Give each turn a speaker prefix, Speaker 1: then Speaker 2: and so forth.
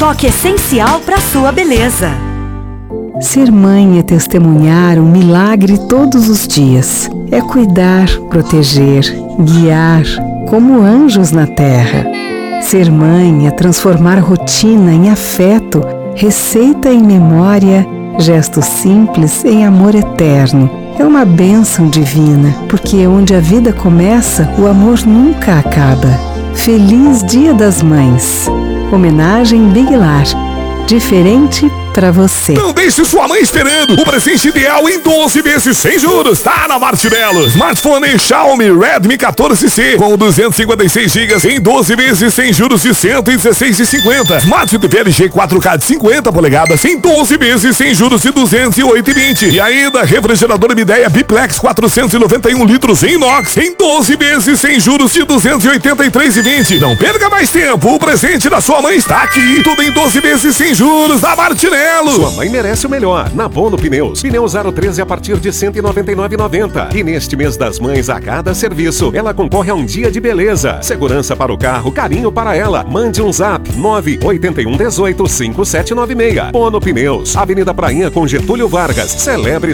Speaker 1: toque essencial para sua beleza.
Speaker 2: Ser mãe é testemunhar um milagre todos os dias. É cuidar, proteger, guiar, como anjos na terra. Ser mãe é transformar rotina em afeto, receita em memória, gesto simples em amor eterno. É uma bênção divina, porque onde a vida começa, o amor nunca acaba. Feliz Dia das Mães. Homenagem Big Lar. Diferente pra você.
Speaker 3: Não deixe sua mãe esperando. O presente ideal em 12 vezes sem juros tá na Martinello. Smartphone Xiaomi Redmi 14C com 256 GB em 12 vezes sem juros de 116,50. Smart TV LG 4K de 50 polegadas em 12 vezes sem juros de 208,20. E ainda refrigerador Midea Biplex 491 litros em inox em 12 vezes sem juros de 283,20. Não perca mais tempo. O presente da sua mãe está aqui. Tudo em 12 vezes sem juros da Martinello.
Speaker 4: Sua mãe merece o melhor. Na Bono Pneus. Pneu 013 a partir de R$ 199,90. E neste mês das mães, a cada serviço, ela concorre a um dia de beleza. Segurança para o carro, carinho para ela. Mande um zap 981185796. Bono Pneus. Avenida Prainha com Getúlio Vargas. Celebre